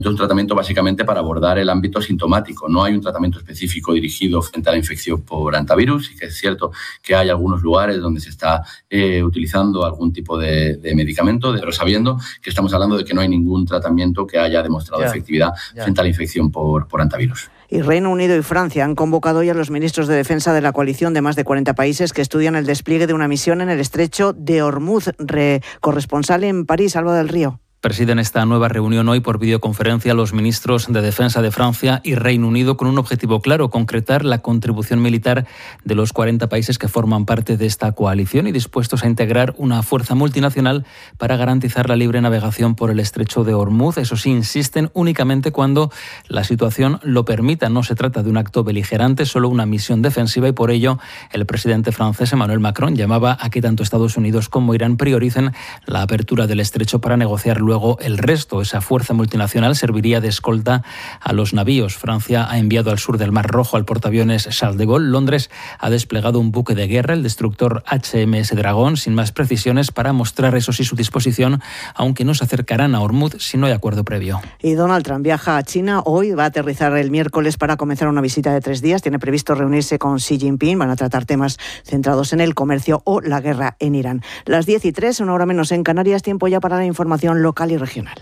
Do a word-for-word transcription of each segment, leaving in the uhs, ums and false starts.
Es un tratamiento básicamente para abordar el ámbito sintomático. No hay un tratamiento específico dirigido frente a la infección por hantavirus. Sí que es cierto que hay algunos lugares donde se está eh, utilizando algún tipo de, de medicamento, pero sabiendo que estamos hablando de que no hay ningún tratamiento que haya demostrado ya, efectividad ya. frente a la infección por, por hantavirus. Y Reino Unido y Francia han convocado hoy a los ministros de defensa de la coalición de más de cuarenta países que estudian el despliegue de una misión en el estrecho de Hormuz. Re- corresponsal en París, Alba del Río. Presiden esta nueva reunión hoy por videoconferencia los ministros de Defensa de Francia y Reino Unido con un objetivo claro: concretar la contribución militar de los cuarenta países que forman parte de esta coalición y dispuestos a integrar una fuerza multinacional para garantizar la libre navegación por el estrecho de Hormuz. Eso sí, insisten, únicamente cuando la situación lo permita. No se trata de un acto beligerante, solo una misión defensiva, y por ello el presidente francés Emmanuel Macron llamaba a que tanto Estados Unidos como Irán prioricen la apertura del estrecho para negociar luego el resto. Esa fuerza multinacional serviría de escolta a los navíos. Francia ha enviado al sur del Mar Rojo al portaaviones Charles de Gaulle. Londres ha desplegado un buque de guerra, el destructor H M S Dragón, sin más precisiones, para mostrar, eso sí, su disposición, aunque no se acercarán a Hormuz si no hay acuerdo previo. Y Donald Trump viaja a China hoy, va a aterrizar el miércoles para comenzar una visita de tres días. Tiene previsto reunirse con Xi Jinping. Van a tratar temas centrados en el comercio o la guerra en Irán. Las diez y tres, una hora menos en Canarias, tiempo ya para la información local y regional.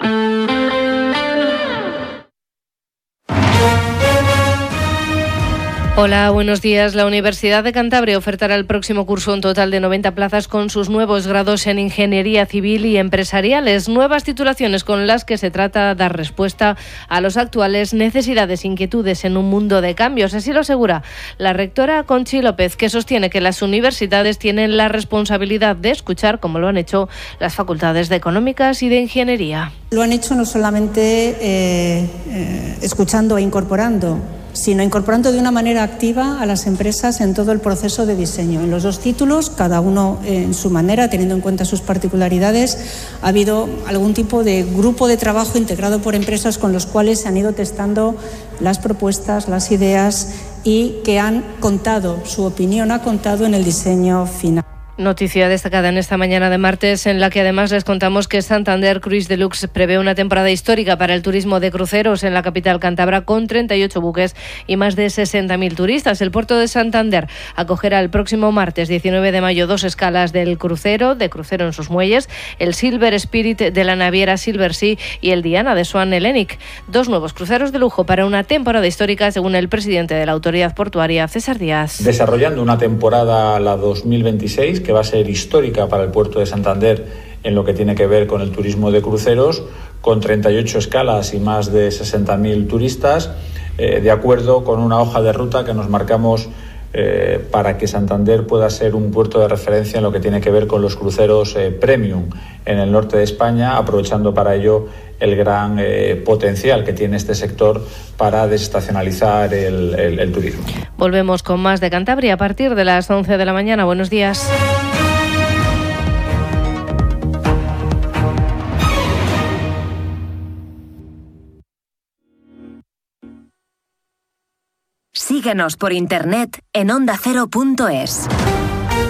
Hola, buenos días. La Universidad de Cantabria ofertará el próximo curso un total de noventa plazas con sus nuevos grados en Ingeniería Civil y Empresariales. Nuevas titulaciones con las que se trata de dar respuesta a las actuales necesidades e inquietudes en un mundo de cambios. Así lo asegura la rectora Conchi López, que sostiene que las universidades tienen la responsabilidad de escuchar, como lo han hecho las facultades de Económicas y de Ingeniería. Lo han hecho no solamente eh, eh, escuchando e incorporando, sino incorporando de una manera activa a las empresas en todo el proceso de diseño. En los dos títulos, cada uno en su manera, teniendo en cuenta sus particularidades, ha habido algún tipo de grupo de trabajo integrado por empresas con los cuales se han ido testando las propuestas, las ideas, y que han contado, su opinión ha contado en el diseño final. Noticia destacada en esta mañana de martes, en la que además les contamos que Santander Cruise Deluxe prevé una temporada histórica para el turismo de cruceros en la capital cántabra, con treinta y ocho buques y más de sesenta mil turistas. El puerto de Santander acogerá el próximo martes diecinueve de mayo dos escalas del crucero, de crucero en sus muelles, el Silver Spirit de la naviera Silver Sea y el Diana de Swan Hellenic. Dos nuevos cruceros de lujo para una temporada histórica, según el presidente de la autoridad portuaria, César Díaz. Desarrollando una temporada, la dos mil veintiséis, que va a ser histórica para el puerto de Santander en lo que tiene que ver con el turismo de cruceros, con treinta y ocho escalas y más de sesenta mil turistas, eh, de acuerdo con una hoja de ruta que nos marcamos eh, para que Santander pueda ser un puerto de referencia en lo que tiene que ver con los cruceros eh, premium en el norte de España, aprovechando para ello el gran eh, potencial que tiene este sector para desestacionalizar el, el, el turismo. Volvemos con más de Cantabria a partir de las once de la mañana. Buenos días. Síguenos por internet en onda cero punto es.